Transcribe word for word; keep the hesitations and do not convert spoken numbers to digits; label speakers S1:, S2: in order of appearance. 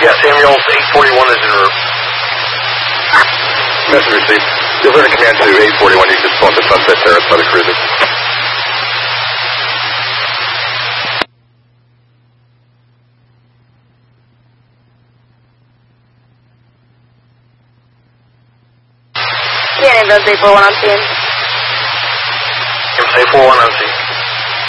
S1: Yeah, Samuels, eight forty-one is en route.
S2: Message received. You'll learn a command to eight forty-one. You can spawn the Sunset Terrace by the cruiser.
S3: Yeah, Inverse eight four one on scene.
S1: eight four one on scene.